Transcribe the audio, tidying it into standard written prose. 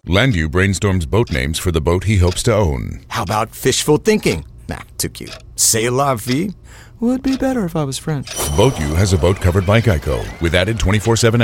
Landu brainstorms boat names for the boat he hopes to own. How about fishful thinking? Nah, too cute. C'est la vie? Would be better if I was French. Boat U has a boat covered by Geico with added 24/7